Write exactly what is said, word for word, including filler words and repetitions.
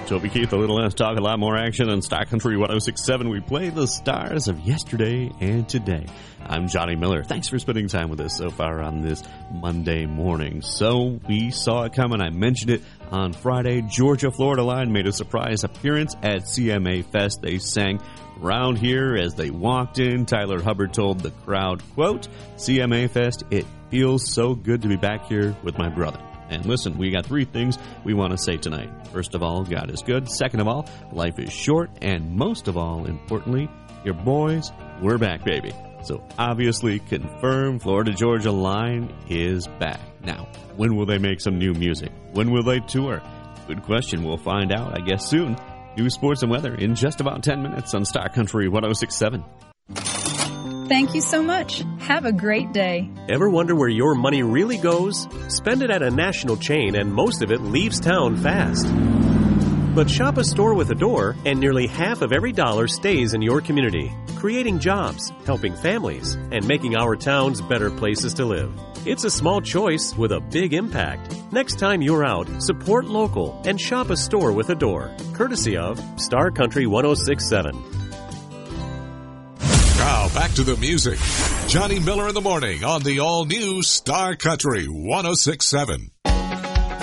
Toby Keith, a little less talk, a lot more action on Star Country one oh six point seven. We play the stars of yesterday and today. I'm Johnny Miller. Thanks for spending time with us so far on this Monday morning. So we saw it coming. I mentioned it on Friday. Georgia Florida Line made a surprise appearance at C M A Fest. They sang "Round Here" as they walked in. Tyler Hubbard told the crowd, quote, "C M A Fest, it feels so good to be back here with my brother." And listen, we got three things we want to say tonight. First of all, God is good. Second of all, life is short. And most of all, importantly, your boys, we're back, baby. So obviously confirmed, Florida Georgia Line is back. Now, when will they make some new music? When will they tour? Good question. We'll find out, I guess, soon. News, sports, and weather in just about ten minutes on Star Country one oh six point seven. Thank you so much. Have a great day. Ever wonder where your money really goes? Spend it at a national chain and most of it leaves town fast. But shop a store with a door and nearly half of every dollar stays in your community, creating jobs, helping families, and making our towns better places to live. It's a small choice with a big impact. Next time you're out, support local and shop a store with a door, courtesy of Star Country one oh six point seven. Now, back to the music. Johnny Miller in the morning on the all-new Star Country one oh six point seven.